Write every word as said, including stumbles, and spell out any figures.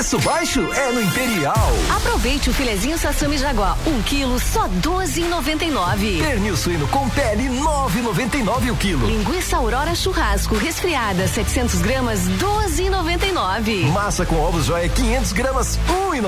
Preço baixo é no Imperial. Aproveite o filezinho Sassami Jaguar, um quilo, só doze e noventa e nove. Pernil suíno com pele, nove e noventa e nove o quilo. Linguiça Aurora Churrasco resfriada, setecentos gramas, doze e noventa e nove. Massa com ovos Joia, quinhentos gramas, um e